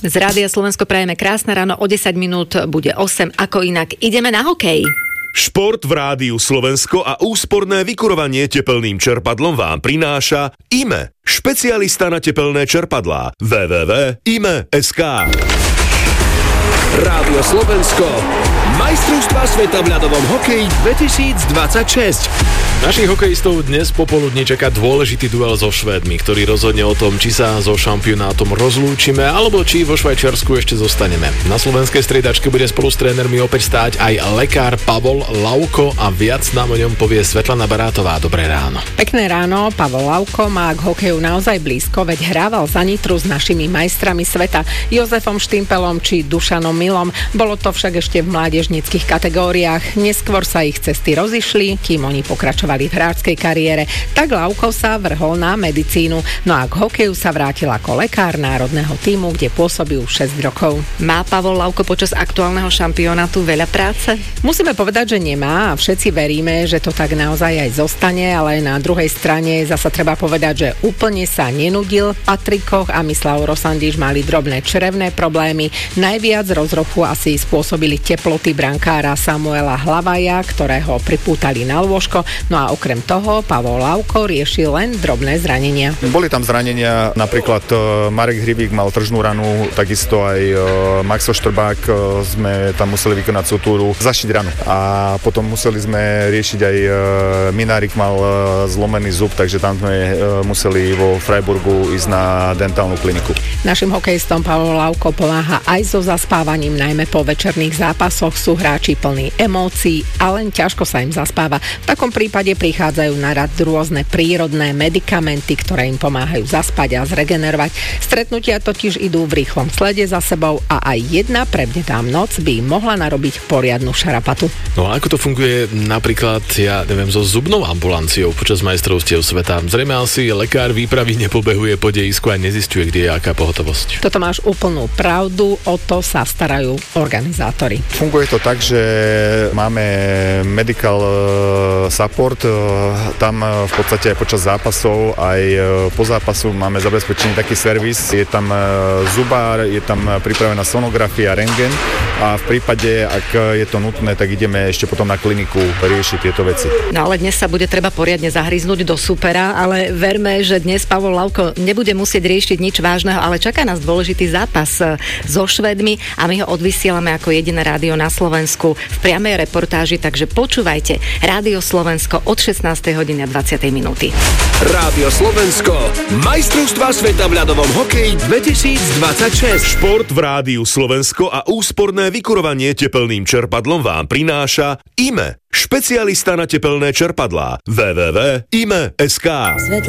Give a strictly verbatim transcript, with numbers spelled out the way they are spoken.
Z Rádia Slovensko prajeme krásne ráno, o desať minút bude osem, ako inak. Ideme na hokej. Šport v Rádiu Slovensko a úsporné vykurovanie tepelným čerpadlom vám prináša í em e, špecialista na tepelné čerpadlá. w w w bodka i m e bodka es ká. Rádio Slovensko, majstrovstvá sveta v ľadovom hokeji dvetisícdvadsaťšesť. Našich hokejistov dnes popoludne čaká dôležitý duel so Švédmi, ktorý rozhodne o tom, či sa so šampionátom rozlúčime, alebo či vo Švajčiarsku ešte zostaneme. Na slovenskej striedačke bude spolu s trénermi opäť stáť aj lekár Pavol Lauko a viac nám o ňom povie Svetlana Barátová. Dobré ráno. Pekné ráno, Pavol Lauko má k hokeju naozaj blízko, veď hrával za Nitru s našimi majstrami sveta Jozefom Štimpelom či Dušanom Milom. Bolo to však ešte v mládežníckych kategóriách. Neskôr sa ich cesty rozišli, kým oni pokračovali v hráčskej kariére. Tak Lauko sa vrhol na medicínu, no a k hokeju sa vrátil ako lekár národného tímu, kde pôsobil šesť rokov. Má Pavol Lauko počas aktuálneho šampionátu veľa práce? Musíme povedať, že nemá a všetci veríme, že to tak naozaj aj zostane, ale na druhej strane zasa treba povedať, že úplne sa nenudil. Patrik Koch a Mislav Rosandiš mali drobné črevné problémy. Najviac rozruchu asi spôsobili teploty brankára Samuela Hlavaja, ktorého pripútali na lôžko. No a okrem toho Pavol Lauko riešil len drobné zranenia. Boli tam zranenia, napríklad Marek Hrivík mal tržnú ranu, takisto aj Maxo Štrbák sme tam museli vykonať sutúru, zašiť ranu. A potom museli sme riešiť aj Minárik mal zlomený zub, takže tam sme museli vo Freiburgu ísť na dentálnu kliniku. Našim hokejistom Pavol Lauko pomáha aj so zaspávaním, najmä po večerných zápasoch. Sú hráči plní emócií a len ťažko sa im zaspáva. V takom prípade prichádzajú na rad rôzne prírodné medikamenty, ktoré im pomáhajú zaspať a zregenerovať. Stretnutia totiž idú v rýchlom slede za sebou a aj jedna prebnetá noc by mohla narobiť poriadnu šarapatu. No a ako to funguje napríklad, ja neviem, so zubnou ambulanciou počas majstrovstiev sveta? Zrejme asi lekár výpravy nepobehuje po dejisku a nezisťuje, kde je aká pohotovosť. Toto máš úplnú pravdu, o to sa starajú organizátori. Funguje to tak, že máme medical support, tam v podstate aj počas zápasov, aj po zápasu máme zabezpečený taký servis, je tam zubár, je tam pripravená sonografia, rentgen a v prípade, ak je to nutné, tak ideme ešte potom na kliniku riešiť tieto veci. No ale dnes sa bude treba poriadne zahryznúť do supera, ale verme, že dnes Pavol Lauko nebude musieť riešiť nič vážneho, ale čaká nás dôležitý zápas so Švédmi a my ho odvysielame ako jediné rádio na Slovensku v priamej reportáži, takže počúvajte Rádio Slovensko od šestnástej hodiny a dvadsiatej minúty. Rádio Slovensko, majstrovstvá sveta v ľadovom hokeji dvetisícdvadsaťšesť. Šport v Rádiu Slovensko a úsporné vykurovanie tepelným čerpadlom vám prináša í em e, špecialista na tepelné čerpadlá. w w w bodka i m e bodka es ká.